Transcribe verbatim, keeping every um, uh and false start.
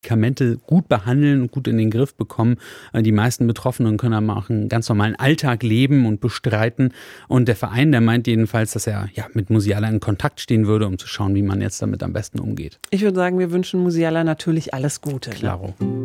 Medikamente gut behandeln und gut in den Griff bekommen. Die meisten Betroffenen können aber auch einen ganz normalen Alltag leben und bestreiten. Und der Verein, der meint jedenfalls, dass er ja mit Musiala in Kontakt stehen würde, um zu schauen, wie man jetzt damit am besten umgeht. Ich würde sagen, wir wünschen Musiala natürlich alles Gute. Klaro. Ne?